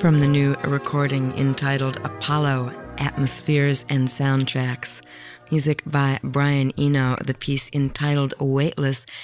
from the new recording entitled Apollo, Atmospheres and Soundtracks. Music by Brian Eno, the piece entitled Weightless